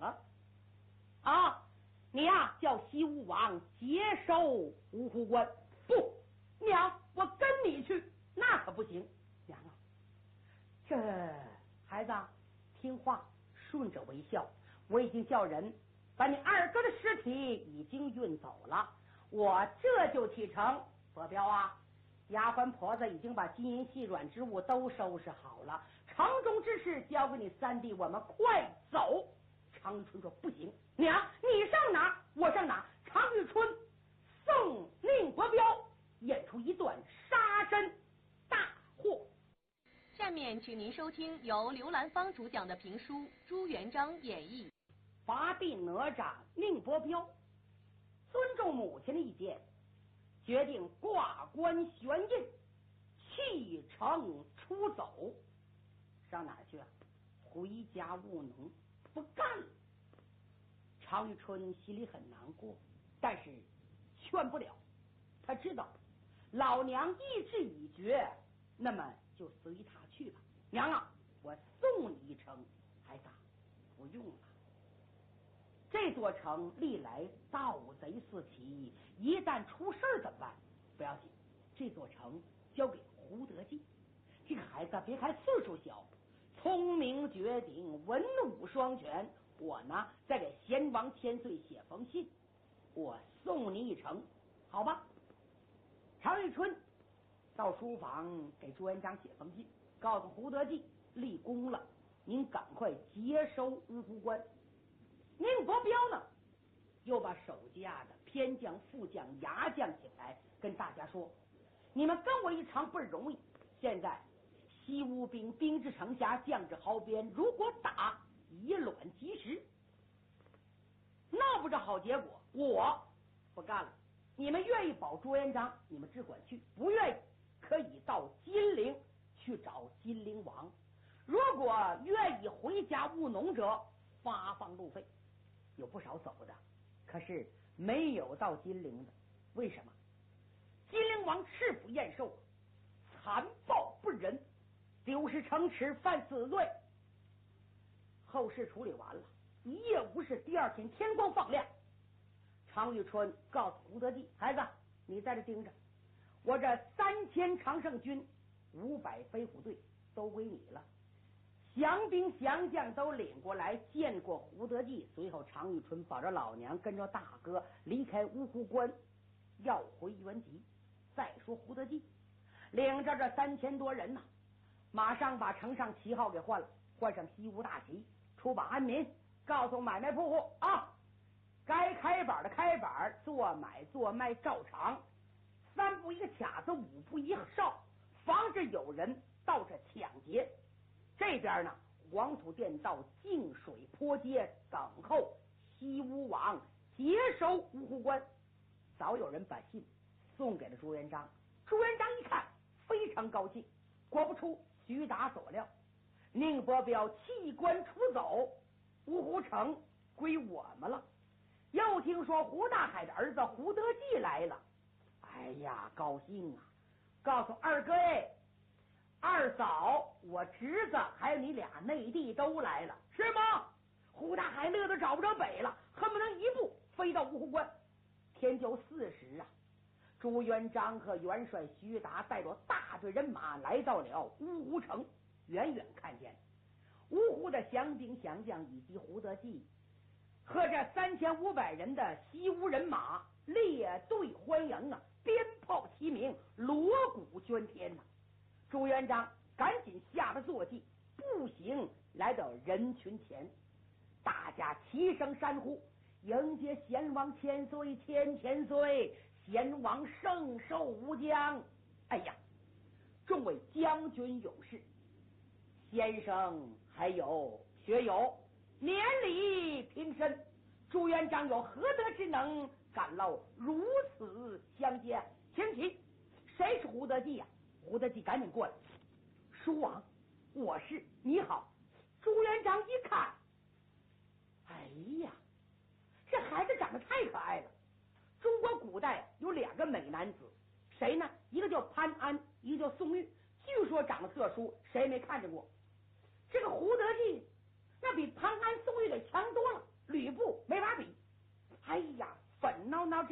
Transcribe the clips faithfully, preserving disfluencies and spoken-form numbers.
了？啊，你呀叫西吴王接收芜湖关。不，娘，我跟你去，那可不行。娘啊，这孩子听话，顺着微笑。我已经叫人把你二哥的尸体已经运走了，我这就启程。伯彪啊，丫鬟婆子已经把金银细软之物都收拾好了，城中之事交给你三弟，我们快走。常玉春说：“不行，娘，你上哪我上哪。”常玉春送宁伯彪演出一段杀身大祸。 下面请您收听由刘兰芳主讲的评书《朱元璋演义》。 伐地哪吒宁伯彪尊重母亲的意见，决定挂冠悬印，弃城出走。上哪儿去啊？回家务农，不干了。常玉春心里很难过，但是劝不了。他知道老娘意志已决，那么就随他去吧。娘啊，我送你一程。孩子，不用了。这座城历来盗贼四起，一旦出事怎么办？不要紧，这座城交给胡德记。这个孩子别看岁数小，聪明绝顶，文武双全。我呢，再给贤王千岁写封信，我送你一程，好吧？常玉春到书房给朱元璋写封信，告诉胡德记立功了，您赶快接收芜湖关。宁伯彪呢，又把手下的偏将、副将、牙将请来，跟大家说：“你们跟我一场不容易。现在西吴兵兵至城下，将至壕边，如果打，以卵击石，闹不着好结果。我不干了。你们愿意保朱元璋，你们只管去；不愿意，可以到金陵去找金陵王。如果愿意回家务农者，发放路费。”有不少走的，可是没有到金陵的。为什么？金陵王赤腹燕寿，残暴不仁，丢失城池，犯死罪。后事处理完了，一夜无事。第二天天光放亮，常玉春告诉胡德记：“孩子，你在这盯着，我这三千常胜军、五百飞虎队都归你了。”降兵降将都领过来见过胡德记，随后常玉春保着老娘跟着大哥离开芜湖关，要回原籍。再说胡德记领着这三千多人呢、啊，马上把城上旗号给换了，换上西吴大旗，出榜安民，告诉买卖铺户啊，该开板的开板，做买做卖照常，三步一个卡子，五步一哨，防止有人到这抢劫。这边呢，黄土店到净水坡街等候西吴王接收芜湖关。早有人把信送给了朱元璋，朱元璋一看非常高兴。果不出徐达所料，宁伯彪弃关出走，芜湖城归我们了。又听说胡大海的儿子胡德记来了，哎呀，高兴啊！告诉二哥哎，二嫂，我侄子还有你俩内地都来了，是吗？胡大海乐得找不着北了，恨不能一步飞到芜湖关。天就四时啊，朱元璋和元帅徐达带着大队人马来到了芜湖城。远远看见芜湖的降兵降将以及胡德记和这三千五百人的西吴人马列队欢迎啊，鞭炮齐鸣，锣鼓喧天呐、啊。朱元璋赶紧下了坐骑，步行来到人群前，大家齐声山呼，迎接贤王千岁，千千岁，贤王圣寿无疆。哎呀，众位将军勇士，先生还有学友，免礼平身。朱元璋有何德之能，敢劳如此相见？请起。谁是胡德记呀、啊？胡德记赶紧过来。叔王，我是。你好。朱元璋一看，哎呀，这孩子长得太可爱了。中国古代有两个美男子，谁呢？一个叫潘安，一个叫宋玉，据说长得特殊，谁没看见过？这个胡德记那比潘安、宋玉给强多了。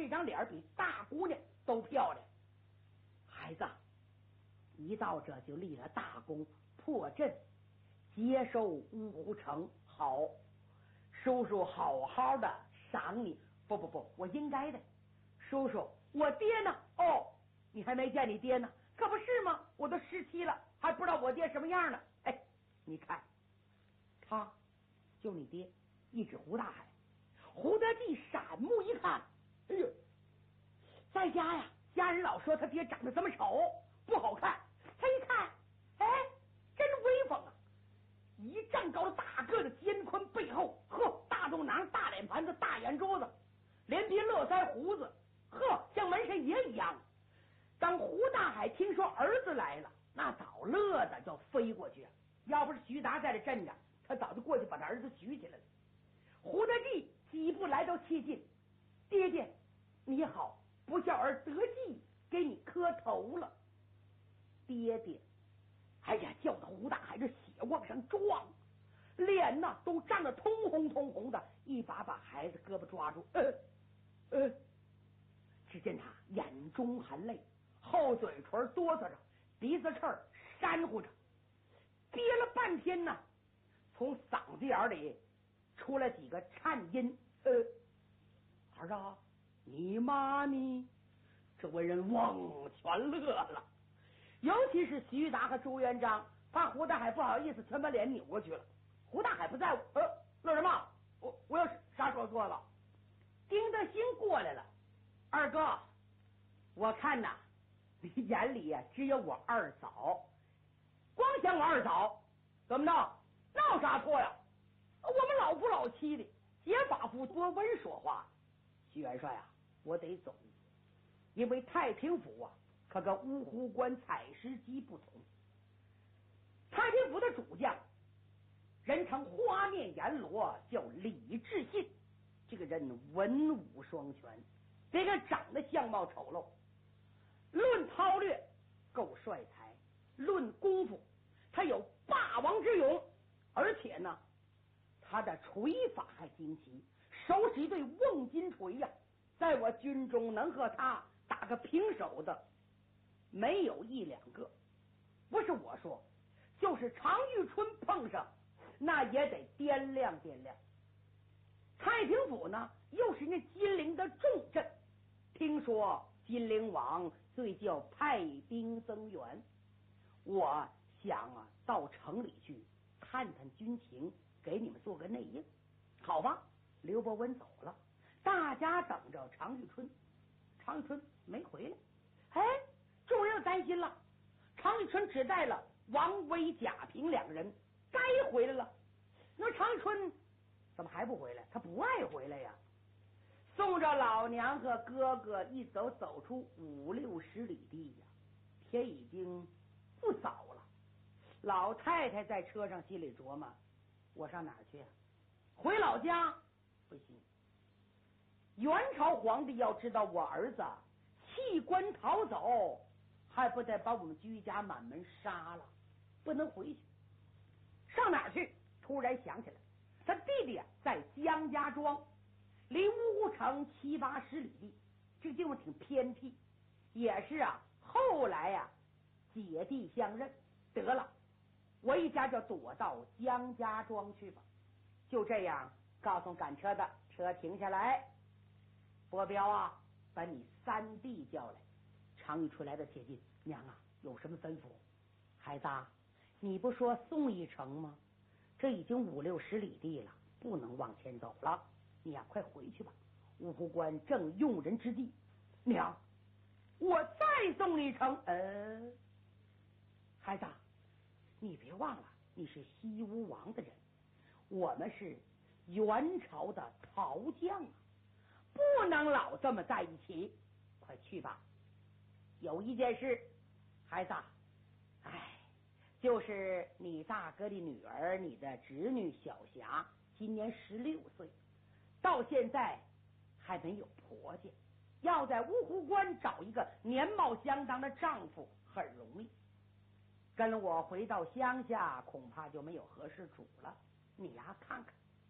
这张脸比大姑娘都漂亮。孩子，一到这就立了大功，破阵接收乌湖城。好，叔叔好好的赏你。不不不，我应该的。叔叔，我爹呢？哦，你还没见你爹呢？可不是吗？我都十七了，还不知道我爹什么样呢。哎，你看，他就你爹，一指胡大海。胡德记闪目一看，哎呦，在家呀，家人老说他爹长得这么丑，不好看。他一看，哎，真威风啊！一丈高的大个子，肩宽背厚，呵，大肚囊、大脸盘子、大眼珠子，连鬓络腮胡子，呵，像门神爷一样。当胡大海听说儿子来了，那早乐的就飞过去。要不是徐达在这镇着，他早就过去把他儿子举起来了。胡德记几步来到切近，爹爹你好，不孝儿得计给你磕头了。爹爹，哎呀，叫的胡大海这血往上撞，脸呐都涨得通红通红的，一把把孩子胳膊抓住。呃呃，只见他眼中含泪，后嘴唇哆嗦着，鼻子翅儿扇呼着，憋了半天呢，从嗓子眼里出来几个颤音。呃，儿啊，你妈呢？这位人忘全乐了，尤其是徐达和朱元璋，怕胡大海不好意思，全把脸扭过去了。胡大海不在乎，呃，乐什么？我我要啥说错了？丁德兴过来了，二哥，我看呐，你眼里呀只有我二嫂，光想我二嫂，怎么着？闹啥错呀？我们老夫老妻的，结法夫多温说话。徐元帅啊，我得走，因为太平府啊可跟乌湖关采石矶不同。太平府的主将人称花面阎罗，叫李志信。这个人文武双全，别看长得相貌丑陋，论韬略够帅才，论功夫他有霸王之勇，而且呢他的锤法还精奇，手使一对瓮金锤呀、啊，在我军中能和他打个平手的没有一两个。不是我说，就是常遇春碰上，那也得掂量掂量。太平府呢又是那金陵的重镇，听说金陵王最叫派兵增援，我想啊到城里去探探军情，给你们做个内应。好吧，刘伯温走了，大家等着常遇春。常遇春没回来，哎，众人又担心了。常遇春只带了王威、贾平两个人，该回来了。那常遇春怎么还不回来？他不爱回来呀。送着老娘和哥哥一走走出五六十里地呀，天已经不早了。老太太在车上心里琢磨，我上哪儿去啊？回老家不行。元朝皇帝要知道我儿子弃官逃走，还不得把我们居家满门杀了？不能回去。上哪儿去？突然想起来，他弟弟啊在江家庄，离乌湖城七八十里地，这个地方挺偏僻，也是啊后来呀、啊、姐弟相认。得了，我一家就躲到江家庄去吧。就这样告诉赶车的，车停下来，伯彪啊，把你三弟叫来。常遇春来到切近，娘啊，有什么吩咐？孩子，你不说送一程吗？这已经五六十里地了，不能往前走了，你呀、啊、快回去吧。乌湖关正用人之地。娘，我再送一程。呃，孩子，你别忘了，你是西吴王的人，我们是元朝的曹将啊，不能老这么在一起。快去吧。有一件事，孩子，哎，就是你大哥的女儿，你的侄女小霞，今年十六岁，到现在还没有婆家，要在乌湖关找一个年貌相当的丈夫很容易。跟我回到乡下，恐怕就没有合适主了。你呀，看看